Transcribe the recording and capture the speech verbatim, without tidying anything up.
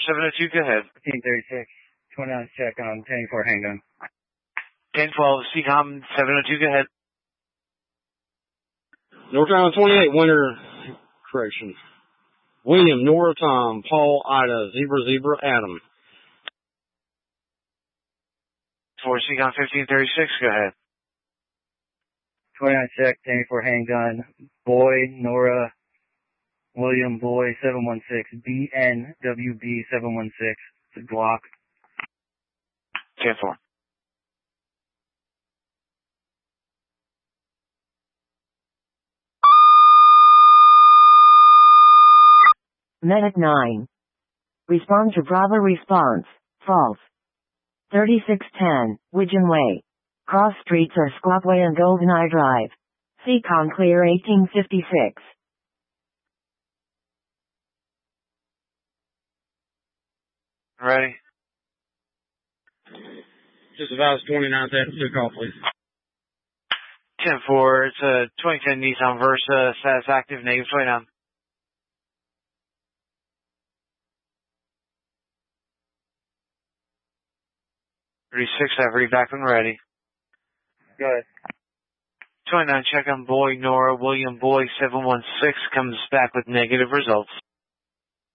seven oh two, go ahead. fifteen thirty-six, twenty-nine check on ten four handgun. ten twelve, C COM seven oh two, go ahead. North Island twenty-eight, Winter, correction. William, Nora, Tom, Paul, Ida, Zebra, Zebra, Adam. For C COM fifteen thirty-six, go ahead. twenty-nine check, ten four handgun. Boy, Nora, William, Boy, seven one six, B N W B seven one six. It's a Glock. ten four. Medic nine. Respond to Bravo response. False. thirty-six ten, Widgeon Way. Cross streets are Squawway and GoldenEye Drive. C COM clear eighteen fifty-six. Ready? Just advise twenty-ninth after two call, please. ten four, it's a twenty ten Nissan Versa, status active, negative twenty-nine. thirty-six, I've read back when ready. Go ahead. twenty-nine, check on Boy, Nora, William, Boy, seven one six, comes back with negative results.